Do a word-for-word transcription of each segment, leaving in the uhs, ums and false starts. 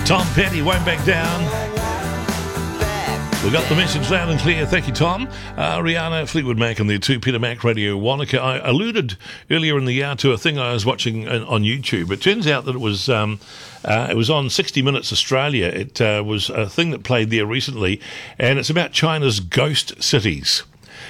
Tom Petty won't back down. We got the message loud and clear. Thank you, Tom. Uh, Rihanna, Fleetwood Mac and the two Peter Mac Radio Wanaka. I alluded earlier in the hour to a thing I was watching on YouTube. It turns out that it was um, uh, it was on sixty minutes Australia. It uh, was a thing that played there recently, and it's about China's ghost cities.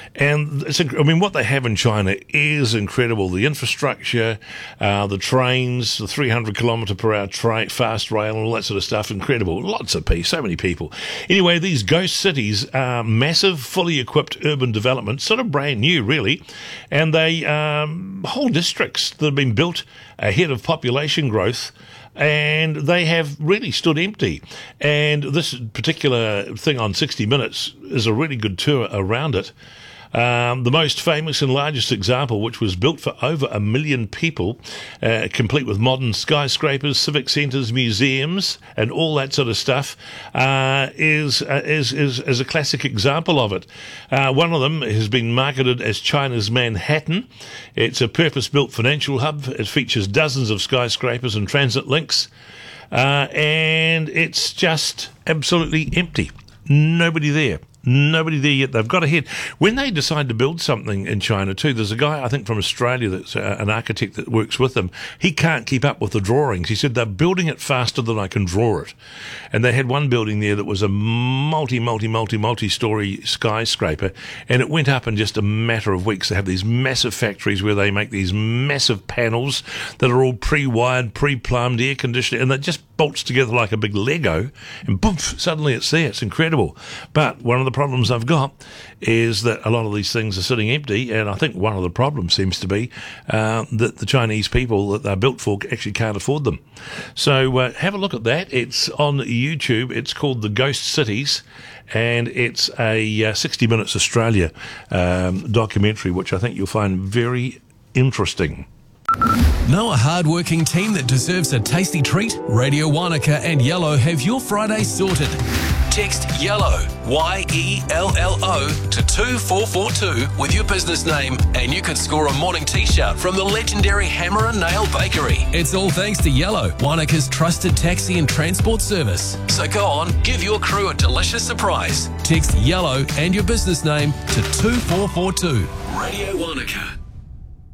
And it's, I mean, what they have in China is incredible. The infrastructure, uh, the trains, the three hundred kilometre per hour tra- fast rail, and all that sort of stuff. Incredible. Lots of people, so many people. Anyway, these ghost cities are massive, fully equipped urban developments, sort of brand new, really. And they, um, whole districts that have been built ahead of population growth, and they have really stood empty. And this particular thing on sixty minutes is a really good tour around it. Um, the most famous and largest example, which was built for over a million people, uh, complete with modern skyscrapers, civic centres, museums, and all that sort of stuff, uh, is, uh, is is is a classic example of it. Uh, one of them has been marketed as China's Manhattan. It's a purpose-built financial hub. It features dozens of skyscrapers and transit links, uh, and it's just absolutely empty. Nobody there. Nobody there yet. They've got ahead. When they decide to build something in China too, there's a guy, I think, from Australia that's uh, an architect that works with them. He can't keep up with the drawings. He said, they're building it faster than I can draw it. And they had one building there that was a multi, multi, multi, multi-story skyscraper, and it went up in just a matter of weeks. They have these massive factories where they make these massive panels that are all pre-wired, pre-plumbed, air-conditioned, and that just bolts together like a big Lego, and boom, suddenly it's there. It's incredible. But one of the problems I've got is that a lot of these things are sitting empty, and I think one of the problems seems to be uh, that the Chinese people that they're built for actually can't afford them. So uh, have a look at that. It's on YouTube. It's called The Ghost Cities, and it's a uh, sixty minutes Australia um, documentary, which I think you'll find very interesting. Know a hard-working team that deserves a tasty treat? Radio Wanaka and Yellow have your Friday sorted. Text YELLOW, Y E L L O, to two four four two with your business name, and you could score a morning t-shirt from the legendary Hammer and Nail Bakery. It's all thanks to Yellow, Wanaka's trusted taxi and transport service. So go on, give your crew a delicious surprise. Text YELLOW and your business name to two four four two. Radio Wanaka.